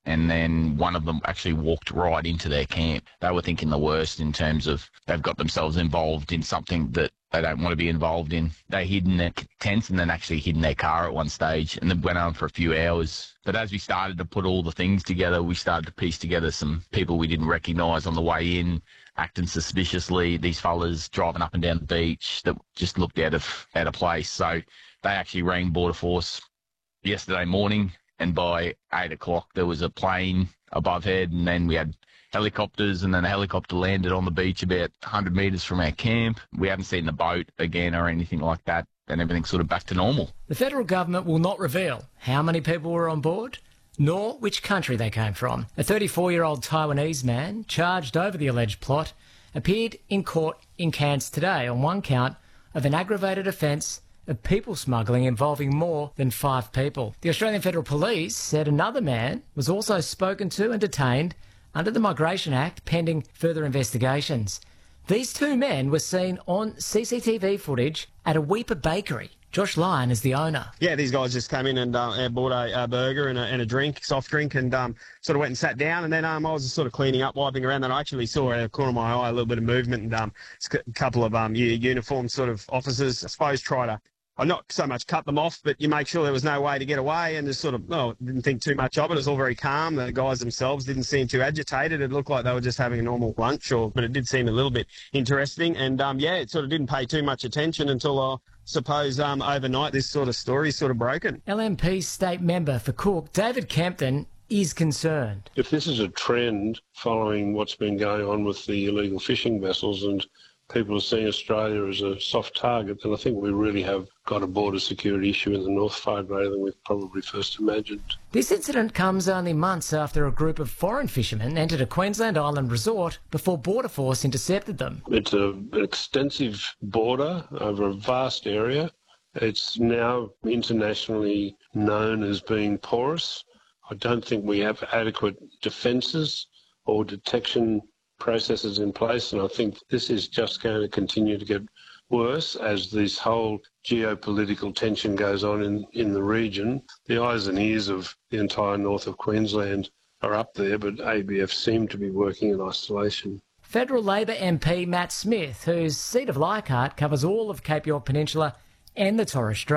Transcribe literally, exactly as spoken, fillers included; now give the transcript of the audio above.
and then one of them actually walked right into their camp. They were thinking the worst in terms of they've got themselves involved in something that they don't want to be involved in. They hid in their tents and then actually hid in their car at one stage and then went on for a few hours. But as we started to put all the things together, we started to piece together some people we didn't recognise on the way in, acting suspiciously, these fellas driving up and down the beach that just looked out of out of place. So they actually rang Border Force yesterday morning, and by eight o'clock there was a plane above head, and then we had helicopters, and then a helicopter landed on the beach about one hundred metres from our camp. We haven't seen the boat again or anything like that, and everything's sort of back to normal. The federal government will not reveal how many people were on board, nor which country they came from. A thirty-four-year-old Taiwanese man charged over the alleged plot appeared in court in Cairns today on one count of an aggravated offence of people smuggling involving more than five people. The Australian Federal Police said another man was also spoken to and detained under the Migration Act pending further investigations. These two men were seen on C C T V footage at a Weeper bakery. Josh Lyon is the owner. Yeah, these guys just came in and uh, bought a, a burger and a, and a drink, soft drink, and um, sort of went and sat down. And then um, I was just sort of cleaning up, wiping around, and I actually saw out of the corner of my eye a little bit of movement, and um, a couple of um, uniformed sort of officers, I suppose, try to, I not so much cut them off, but you make sure there was no way to get away, and just sort of, well, didn't think too much of it. It was all very calm. The guys themselves didn't seem too agitated. It looked like they were just having a normal lunch, or but it did seem a little bit interesting. And, um, yeah, it sort of didn't pay too much attention until I suppose um, overnight this sort of story sort of broken. L M P state member for Cook, David Kempton, is concerned. If this is a trend following what's been going on with the illegal fishing vessels and people are seeing Australia as a soft target, then I think we really have got a border security issue in the North far greater than we've probably first imagined. This incident comes only months after a group of foreign fishermen entered a Queensland island resort before Border Force intercepted them. It's a, an extensive border over a vast area. It's now internationally known as being porous. I don't think we have adequate defences or detection processes in place, and I think this is just going to continue to get worse as this whole geopolitical tension goes on in, in the region. The eyes and ears of the entire north of Queensland are up there, but A B F seem to be working in isolation. Federal Labor M P Matt Smith, whose seat of Leichhardt covers all of Cape York Peninsula and the Torres Strait,